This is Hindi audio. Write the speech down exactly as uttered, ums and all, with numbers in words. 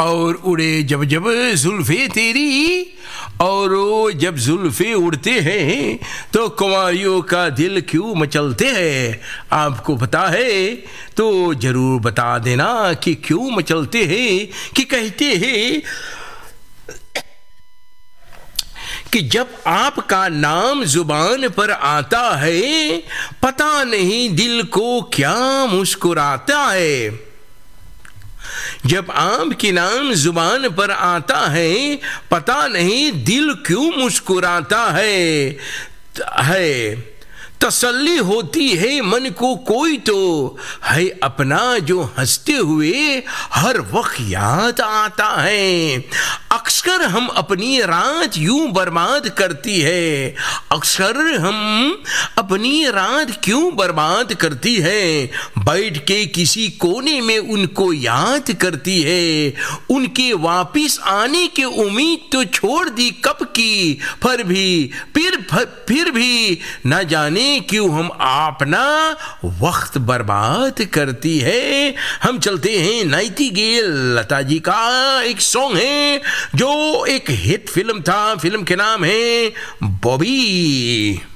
और उड़े जब जब जुल्फे तेरी, और वो जब जुल्फे उड़ते हैं तो कुंवारियों का दिल क्यों मचलते हैं। आपको पता है तो जरूर बता देना कि क्यों मचलते हैं। कि कहते हैं कि जब आपका नाम जुबान पर आता है, पता नहीं दिल को क्या मुस्कुराता है। जब आपके नाम जुबान पर आता है, पता नहीं दिल क्यों मुस्कुराता है है तसल्ली होती है मन को कोई तो है अपना जो हंसते हुए हर वक्त याद आता है। अक्सर हम अपनी रात यूं बर्बाद करती है, अक्सर हम अपनी रात क्यों बर्बाद करती है। बैठ के किसी कोने में उनको याद करती है, उनके वापिस आने की उम्मीद तो छोड़ दी कब की, पर भी फिर फिर भी न जाने क्यों हम अपना वक्त बर्बाद करती है। हम चलते हैं नाइटिंगेल, लता जी का एक सॉन्ग है जो एक हिट फिल्म था, फिल्म के नाम है बॉबी।